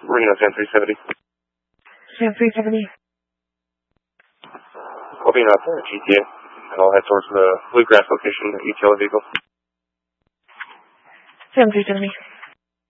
Reno San 370. San 370. I'll be out there at GTA, and I'll head towards the Bluegrass location, the ETL vehicle. San 370.